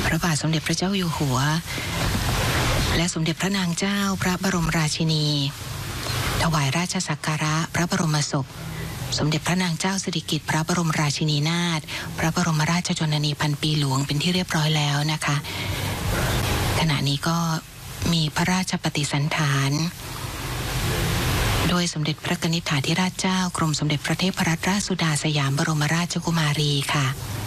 พระบาทสมเด็จพระเจ้าอยู่หัวและสมเด็จพระนางเจ้าพระบรมราชินีถวายราชสักการะพระบรมศพสมเด็จพระนางเจ้าสิริกิติ์พระบรมราชินีนาถพระบรมราชชนนีพันปีหลวงเป็นที่เรียบร้อยแล้วนะคะขณะนี้ก็มีพระราชปฏิสันถานโดยสมเด็จพระกนิษฐาธิราชเจ้ากรมสมเด็จพระเทพรัตนราชสุดาสยามบรมราชกุมารีค่ะ